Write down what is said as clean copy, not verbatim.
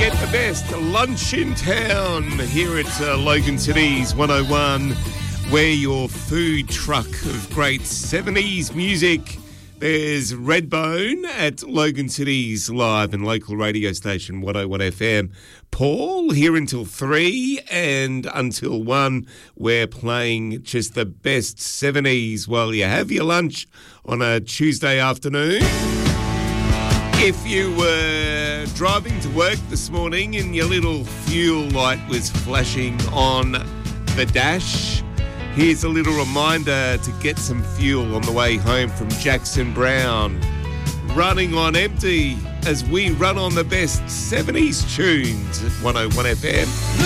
get the best lunch in town here at Logan City's 101. We're your food truck of great 70s music. There's Redbone at Logan City's live and local radio station 101 FM. Paul here until 3 and until 1. We're playing just the best 70s while you have your lunch on a Tuesday afternoon. If you were driving to work this morning and your little fuel light was flashing on the dash, here's a little reminder to get some fuel on the way home from Jackson Brown. Running on empty as we run on the best 70s tunes at 101 FM.